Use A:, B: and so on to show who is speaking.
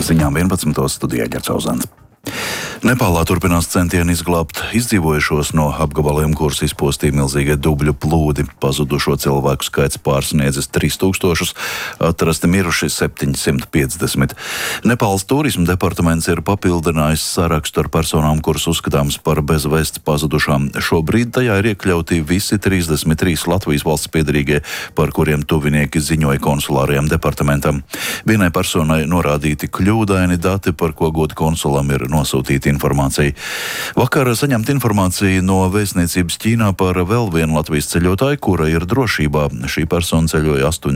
A: ziņām 11. studijā Ģercauzāns. Nepālā turpinās centieni izglābt izdzīvojušos no apgabaliem, kurus izpostīja milzīgie dubļu plūdi. Pazudušo cilvēku skaits pārsniedzis 3000, atrasti miruši 750. Nepāles turisma departaments ir papildinājis sarakstu ar personām, kuras uzskatāms par bezvēsts pazudušām. Šobrīd tajā ir iekļauti visi 33 Latvijas valsts piedarīgie, par kuriem tuvinieki ziņoja konsulārajam departamentam. Vienai personai norādīti kļūdaini dati, par ko godu konsulam ir nosūtīta informācija. Vakar saņemt informāciju no vēstniecības Ķīnā par vēl vienu Latvijas ceļotāju, kura ir drošībā. Šī persona ceļoja 8